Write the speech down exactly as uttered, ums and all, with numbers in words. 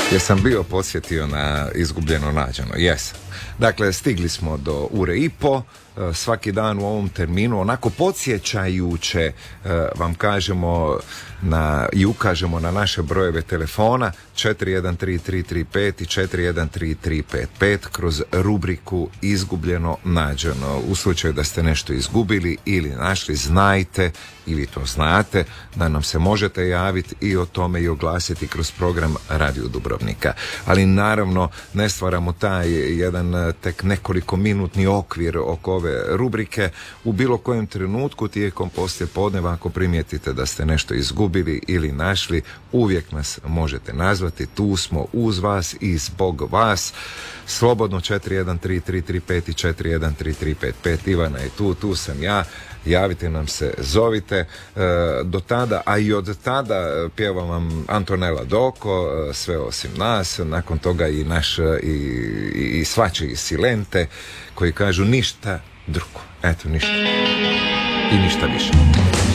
Jesam bio podsjetio na izgubljeno nađeno? Jesam. Dakle, stigli smo do ure i po, svaki dan u ovom terminu, onako podsjećajuće vam kažemo na, i ukažemo na naše brojeve telefona četiri jedan tri tri tri pet i četiri jedan tri tri pet pet kroz rubriku Izgubljeno nađeno. U slučaju da ste nešto izgubili ili našli, znajte ili to znate da nam se možete javiti i o tome i oglasiti kroz program Radio Dubrovnika. Ali naravno ne stvaramo taj jedan tek nekoliko minutni okvir oko ove rubrike. U bilo kojem trenutku tijekom poslijepodneva ako primijetite da ste nešto izgubili ili našli, uvijek nas možete nazvati, tu smo uz vas i zbog vas. Slobodno četiri jedan tri tri tri pet i četiri jedan tri tri pet pet. Ivana je tu, tu sam ja. Javite nam se, zovite. E, do tada, a i od tada pjeva vam Antonella Doko, Sve osim nas, nakon toga i naš i, i, i svačiji Silente koji kažu ništa drugo. Eto, ništa. I ništa više.